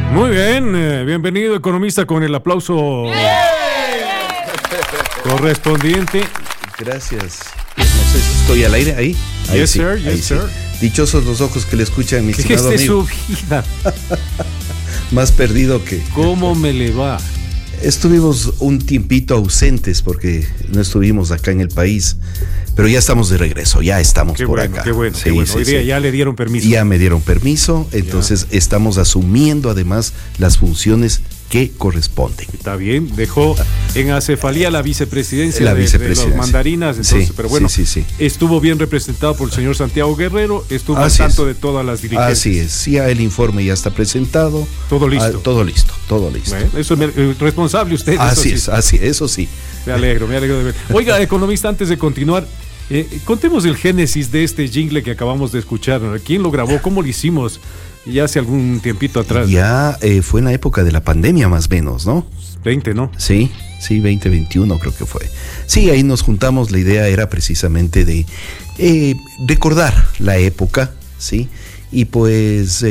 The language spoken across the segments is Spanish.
Muy bien, bienvenido economista con el aplauso correspondiente. Gracias. No sé si estoy al aire ahí. Ahí Yes, sí, sir, yes, sir. Dichosos los ojos que le escuchan, mi ¿Qué estimado es de amigo. su vida? Más perdido que... ¿Cómo me le va? Estuvimos un tiempito ausentes porque no estuvimos acá en el país, pero ya estamos de regreso, ya estamos Qué por bueno, acá. qué bueno, Sí, qué bueno. sí, Hoy día sí. ya le dieron permiso. Ya me dieron permiso, entonces estamos asumiendo además las funciones que corresponden. Está bien, dejó en acefalía la vicepresidencia, La de vicepresidencia. los mandarinas, entonces, Sí, pero bueno, sí. estuvo bien representado por el señor Santiago Guerrero, estuvo al Así tanto es. de todas las diligencias. Así es, ya el informe ya está presentado. Todo listo. Todo listo, todo listo. Bueno, eso es responsable usted. Así eso es, sí. eso sí. Me alegro de ver. Oiga, economista, antes de continuar, contemos el génesis de este jingle que acabamos de escuchar. ¿Quién lo grabó? ¿Cómo lo hicimos? Ya hace algún tiempito atrás. Ya fue en la época de la pandemia más o menos, ¿no? 20, ¿no? Sí, 2021 creo que fue. Sí, ahí nos juntamos, la idea era precisamente de recordar la época, ¿sí? Y pues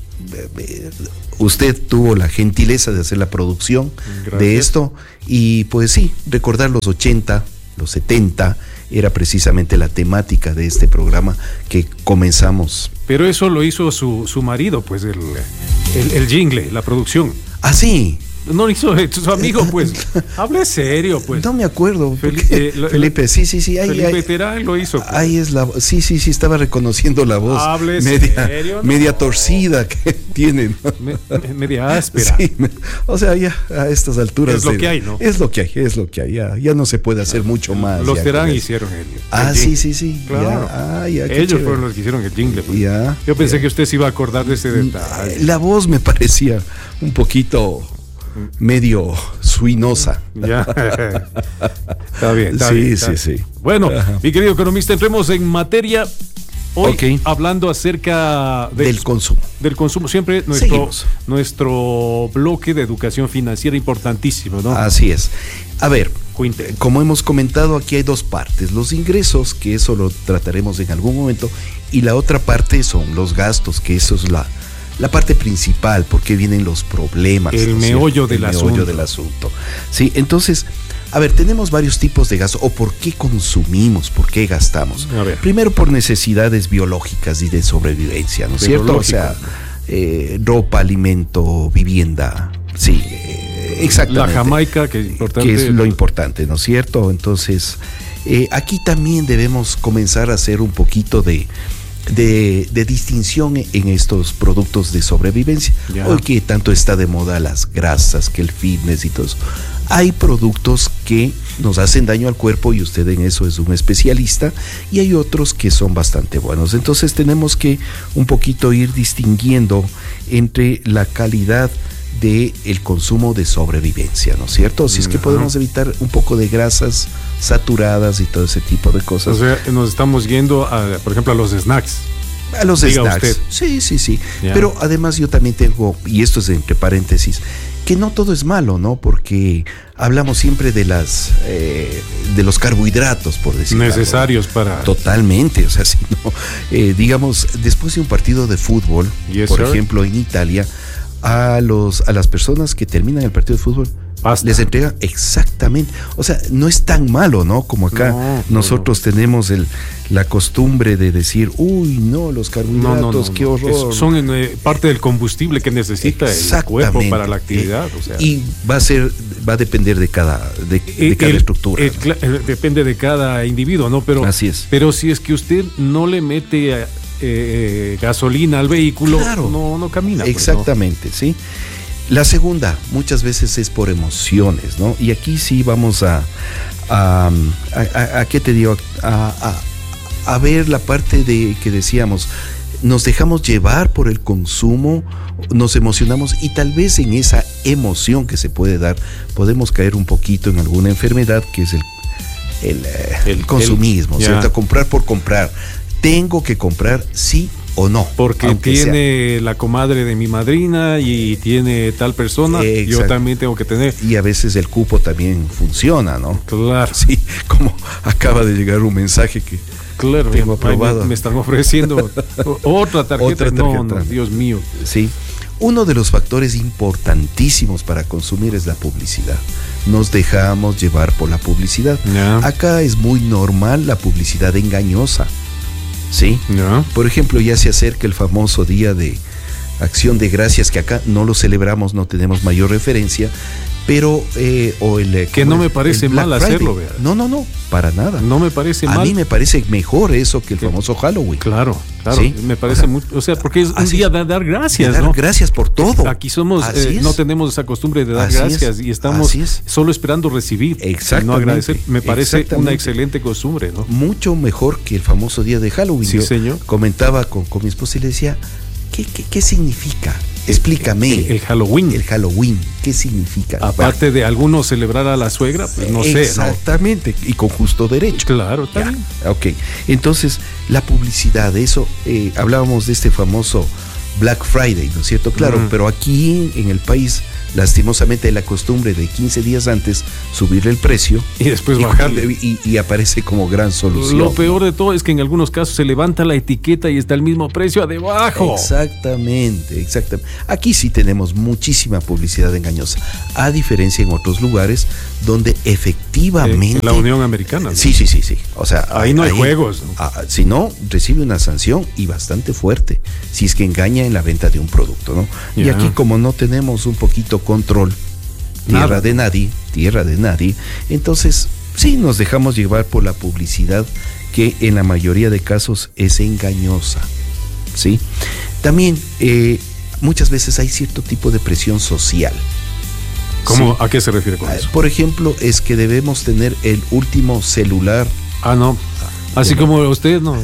usted tuvo la gentileza de hacer la producción Gracias. de esto y pues sí, recordar los 80, los 70, era precisamente la temática de este programa que comenzamos. Pero eso lo hizo su marido, pues, el jingle, la producción. Ah, sí. No lo hizo su amigo, pues. Hable serio, pues. No me acuerdo. Felipe, Felipe, sí. Felipe Terán lo hizo. Pues. Ahí es la sí, estaba reconociendo la voz. Hable serio, ¿no? Media torcida que tienen. Media áspera. Sí, o sea, ya a estas alturas. Es lo que hay, ¿no? Es lo que hay. Ya no se puede hacer mucho más. Los Terán hicieron el jingle. Sí. Claro. Ya, ellos fueron los que hicieron el jingle. Pues. Ya. Yo pensé que usted se iba a acordar de ese detalle. La voz me parecía un poquito medio suinosa. Ya. Está bien. Sí. Bueno, mi querido economista, entremos en materia. Hoy hablando acerca del consumo. Del consumo, siempre nuestro bloque de educación financiera importantísimo, ¿no? Así es. A ver, Cuente. Como hemos comentado, aquí hay dos partes. Los ingresos, que eso lo trataremos en algún momento, y la otra parte son los gastos, que eso es la parte principal, porque vienen los problemas. El meollo del asunto. Sí, entonces, a ver, tenemos varios tipos de gastos, o por qué consumimos, por qué gastamos. A ver. Primero, por necesidades biológicas y de sobrevivencia, ¿no es cierto? O sea, ropa, alimento, vivienda, sí, exactamente. La Jamaica, que es importante. Que es lo importante, ¿no es cierto? Entonces, aquí también debemos comenzar a hacer un poquito de distinción en estos productos de sobrevivencia. Ya. Hoy que tanto está de moda las grasas, que el fitness y todo eso, hay productos que nos hacen daño al cuerpo y usted en eso es un especialista, y hay otros que son bastante buenos. Entonces tenemos que un poquito ir distinguiendo entre la calidad de el consumo de sobrevivencia, ¿no es cierto? Si es que podemos evitar un poco de grasas saturadas y todo ese tipo de cosas. O sea, nos estamos yendo, por ejemplo, a los snacks. A los Diga snacks. usted. Sí. Ya. Pero además yo también tengo, y esto es entre paréntesis, que no todo es malo, ¿no? Porque hablamos siempre de los carbohidratos, por decirlo. Necesarios para... Totalmente, o sea, si no, digamos, después de un partido de fútbol, Yes, por sir. ejemplo, en Italia, a las personas que terminan el partido de fútbol, Pasta. les entregan exactamente, o sea, no es tan malo, ¿no? Como acá nosotros tenemos la costumbre de decir, uy, no, los carbohidratos, qué horror. Son parte del combustible que necesita el cuerpo para la actividad. O sea. Y va a depender de cada estructura. Depende de cada individuo, ¿no? Pero, así es. Pero si es que usted no le mete gasolina al vehículo, claro, no camina. Exactamente, pues, ¿no? Sí. La segunda, muchas veces es por emociones, ¿no? Y aquí sí vamos a ¿qué te digo? A ver la parte de que decíamos, nos dejamos llevar por el consumo, nos emocionamos y tal vez en esa emoción que se puede dar, podemos caer un poquito en alguna enfermedad que es el consumismo, ¿cierto? Comprar por comprar. Tengo que comprar sí o no. Porque tiene la comadre de mi madrina y tiene tal persona, yo también tengo que tener. Y a veces el cupo también funciona, ¿no? Claro. Sí, como acaba de llegar un mensaje que claro, tengo aprobado. Me están ofreciendo otra tarjeta. Otra tarjeta. No, Dios mío. Sí. Uno de los factores importantísimos para consumir es la publicidad. Nos dejamos llevar por la publicidad. Yeah. Acá es muy normal la publicidad engañosa. ¿Sí? Yeah. Por ejemplo, ya se acerca el famoso Día de Acción de Gracias, que acá no lo celebramos, no tenemos mayor referencia, pero o el que no me parece mal hacerlo, ¿verdad? No, para nada. No me parece mal. A mí me parece mejor eso que el famoso Halloween. Claro, ¿Sí? me parece mucho, o sea, porque es un día de dar gracias, de dar ¿no? gracias por todo. Aquí somos, no tenemos esa costumbre de dar gracias y estamos solo esperando recibir, no agradecer. Me parece una excelente costumbre, ¿no? Mucho mejor que el famoso día de Halloween. Sí, señor. Comentaba con mi esposa y le decía, ¿qué significa? Explícame. El Halloween. El Halloween, ¿qué significa? Aparte de algunos celebrar a la suegra, pues no sé. Exactamente, ¿no? Y con justo derecho. Claro, está bien. Ok, entonces la publicidad, eso, hablábamos de este famoso Black Friday, ¿no es cierto? Claro, pero aquí en el país, lastimosamente, hay la costumbre de 15 días antes subirle el precio y después bajarle. Y aparece como gran solución. Lo peor de todo es que en algunos casos se levanta la etiqueta y está el mismo precio debajo. Exactamente. Aquí sí tenemos muchísima publicidad engañosa, a diferencia en otros lugares donde efectivamente... la Unión Americana, ¿no? Sí. O sea, ahí no hay juegos, ¿no? Si no, recibe una sanción y bastante fuerte si es que engaña en la venta de un producto, ¿no? Yeah. Y aquí, como no tenemos un poquito control, tierra de nadie, entonces sí nos dejamos llevar por la publicidad, que en la mayoría de casos es engañosa, ¿sí? También muchas veces hay cierto tipo de presión social. ¿Cómo? ¿A qué se refiere con eso? Por ejemplo, es que debemos tener el último celular. No. Así como usted, ¿no?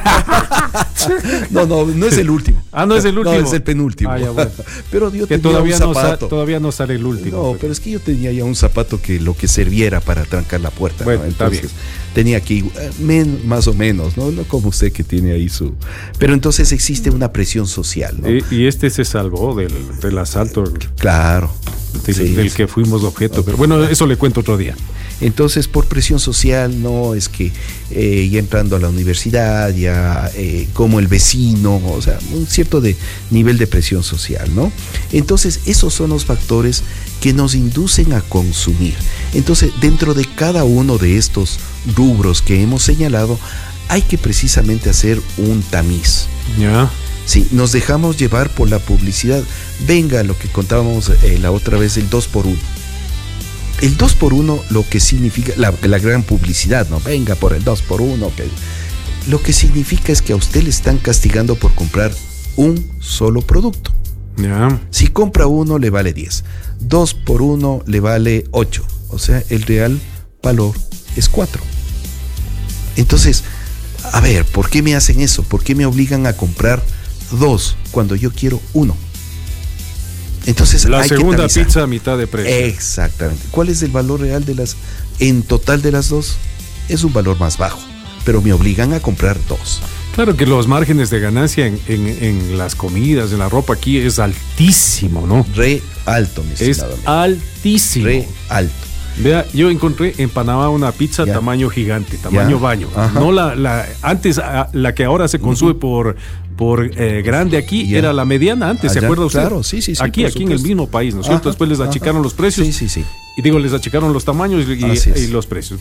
No es el último. No es el último. No, es el penúltimo. Ya, bueno. Pero yo que tenía un zapato. todavía no sale el último. No, pero es que yo tenía ya un zapato que lo que serviera para trancar la puerta. Bueno, ¿no? Entonces, está bien. Tenía aquí más o menos, ¿no? No como usted que tiene ahí su... Pero entonces existe una presión social, ¿no? Y este se salvó del asalto. Claro. Del que fuimos objeto. Pero bueno, eso le cuento otro día. Entonces, por presión social, no es que ya entrando a la universidad, ya como el vecino, o sea, un cierto nivel de presión social, ¿no? Entonces, esos son los factores que nos inducen a consumir. Entonces, dentro de cada uno de estos rubros que hemos señalado, hay que precisamente hacer un tamiz. Ya. Sí, nos dejamos llevar por la publicidad. Venga, lo que contábamos la otra vez, el 2x1. El 2x1 lo que significa, la gran publicidad, ¿no? Venga por el 2x1. Lo que significa es que a usted le están castigando por comprar un solo producto. Yeah. Si compra uno le vale 10. 2x1 le vale 8. O sea, el real valor es 4. Entonces, a ver, ¿por qué me hacen eso? ¿Por qué me obligan a comprar 2 cuando yo quiero 1? Entonces, la segunda pizza a mitad de precio. Exactamente. ¿Cuál es el valor real en total de las dos? Es un valor más bajo, pero me obligan a comprar 2. Claro que los márgenes de ganancia en las comidas, en la ropa aquí es altísimo, ¿no? Re alto, mi estimado. Es altísimo. Re alto. Vea, yo encontré en Panamá una pizza tamaño gigante, tamaño baño. Ajá. No antes, la que ahora se consume por grande aquí, era la mediana antes, ¿se acuerda usted? Claro, sí. Aquí en el mismo país, ¿no es cierto? Después les achicaron los precios. Sí. Y les achicaron los tamaños y los precios.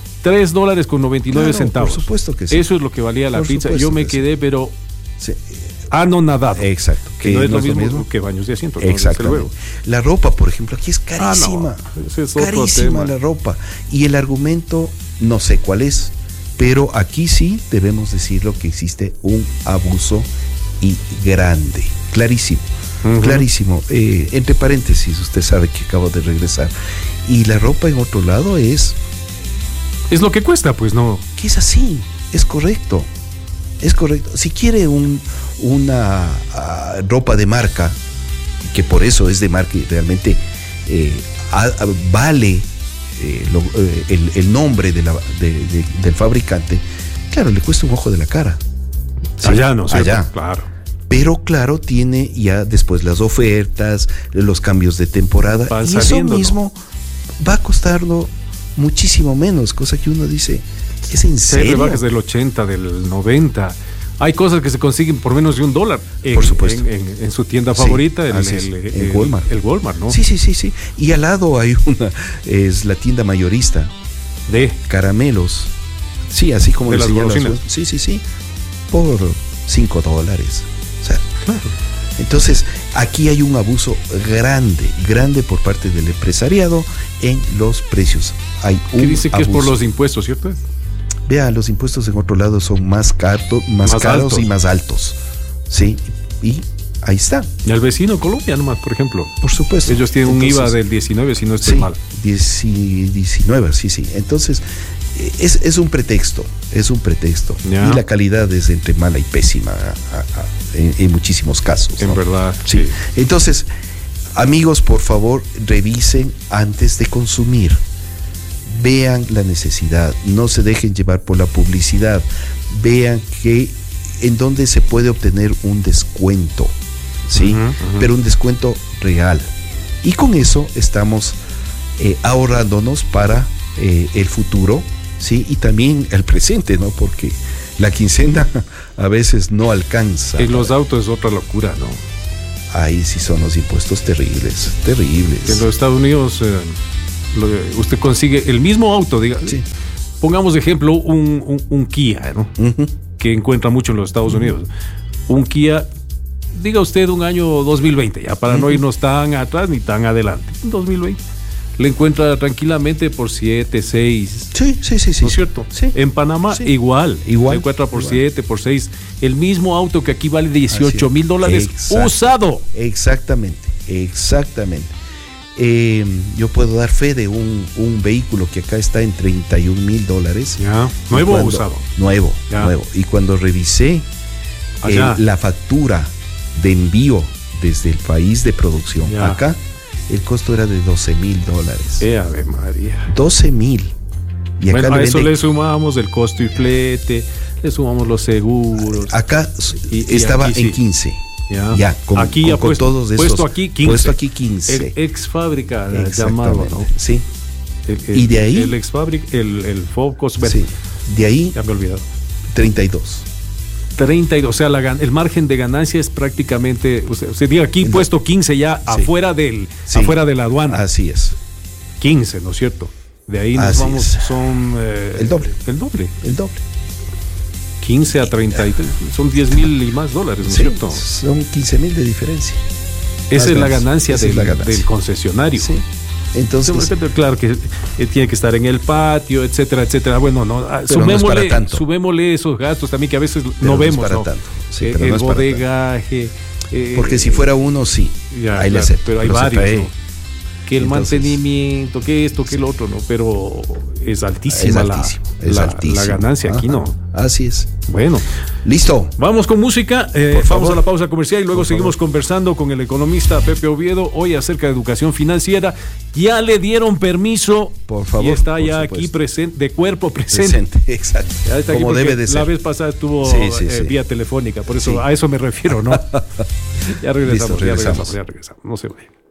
$3.99. Por supuesto que sí. Eso es lo que valía la pizza. Yo me quedé, pero... Sí. Anonadado. Exacto. Que no es lo mismo que baños de asiento. Exacto. La ropa, por ejemplo, aquí es carísima. Ese es carísima la ropa. Y el argumento, no sé cuál es, pero aquí sí debemos decirlo que existe un abuso y grande. Clarísimo. Clarísimo. Entre paréntesis, usted sabe que acabo de regresar. Y la ropa en otro lado es lo que cuesta, pues no. Que es así, es correcto. Es correcto. Si quiere una ropa de marca, que por eso es de marca y realmente vale el nombre del fabricante, claro, le cuesta un ojo de la cara. ¿Sí? Allá, ¿no? Allá. Claro. Pero claro, tiene ya después las ofertas, los cambios de temporada. Van y saliendo, eso mismo va a costarlo muchísimo menos, cosa que uno dice, ¿es en serio? Hay rebajas del 80, del 90, Hay cosas que se consiguen por menos de $1 Por supuesto. en su tienda favorita, en Walmart. El Walmart, ¿no? Sí. Y al lado hay es la tienda mayorista De caramelos. Sí, así como de las golosinas. Sí. Por $5. O sea, Claro. entonces, aquí hay un abuso grande por parte del empresariado en los precios. Hay un Que dice que abuso. es por los impuestos, ¿cierto? Vea, los impuestos en otro lado son más caros altos. y más altos. Sí, y ahí está. Y al vecino Colombia nomás, por ejemplo. Por supuesto. Ellos tienen un IVA del 19, si no estoy mal. 19, sí. Entonces, es un pretexto. Ya. Y la calidad es entre mala y pésima en muchísimos casos. En ¿no? verdad. Sí. Entonces, amigos, por favor, revisen antes de consumir. Vean la necesidad, no se dejen llevar por la publicidad. Vean que en dónde se puede obtener un descuento, ¿sí? Pero un descuento real. Y con eso estamos ahorrándonos para el futuro, ¿sí? Y también el presente, ¿no? Porque la quincena a veces no alcanza. En los autos es otra locura, ¿no? Ahí sí son los impuestos terribles. En los Estados Unidos usted consigue el mismo auto, diga. Sí. Pongamos de ejemplo un Kia, ¿no? Ujú. Que encuentra mucho en los Estados Unidos. Un Kia, diga usted un año 2020, ya para no irnos tan atrás ni tan adelante. 2020. Le encuentra tranquilamente por 7, 6. Sí. ¿No es cierto? Sí. En Panamá Sí. igual. Igual. Le encuentra por Igual. 7, por 6. El mismo auto que aquí vale $18,000 Exacto. usado. Exactamente. Yo puedo dar fe de un vehículo que acá está en $31,000. Ya. Y ¿Nuevo o usado? Nuevo. Ya. Y cuando revisé Allá. la factura de envío desde el país de producción Ya. acá, el costo era de $12,000. Ave María. 12,000. Y acá Bueno, a le eso venden- le sumamos el costo y flete, le sumamos los seguros. acá Y estaba aquí en sí. 15. Ya. Ya, Aquí ya puesto, todos esos. puesto aquí 15. Puesto aquí 15. El ex fábrica Exactamente. llamado, ¿no? Sí. Y Y de ahí- el ex fábrica, el Focus, bueno, Sí. De ahí, ya me he olvidado. 32. 32, o sea, el margen de ganancia es prácticamente, usted diga aquí puesto 15 ya Sí. afuera de la aduana. Así es. 15, ¿no es cierto? De ahí nos Así vamos, es. son El doble. El doble. El doble. 15 a 33, son $10,000 y más dólares, ¿no es Sí, cierto? son 15,000 de diferencia. Esa es la Más ganancia, esa es la ganancia. del concesionario. Sí. Entonces, Claro que tiene que estar en el patio, etcétera, etcétera. Bueno, no, Pero no es para tanto. sumémosle esos gastos también que a veces pero no vemos, es para ¿no? tanto. Sí, pero El no es para tanto. bodegaje. Porque si fuera uno, sí. Ya, ahí le claro, acepto. pero hay Lo varios, separé. ¿no? Que el Entonces- mantenimiento, que esto, que el otro, ¿no? Pero es altísima, Es altísimo. la ganancia aquí, Ajá. ¿no? Así es. Bueno, Listo. vamos con música, Por favor. vamos a la pausa comercial y luego Por seguimos conversando con el economista Pepe Oviedo hoy acerca de educación financiera. Ya le dieron permiso, Por favor, y está por ya supuesto. aquí presente, de cuerpo presente. Presente. Exacto. Ya está aquí Como porque debe de ser. La vez pasada estuvo Sí, sí. vía telefónica, por eso Sí. a eso me refiero, ¿no? Ya regresamos, Listo, regresamos. ya regresamos, no se vayan.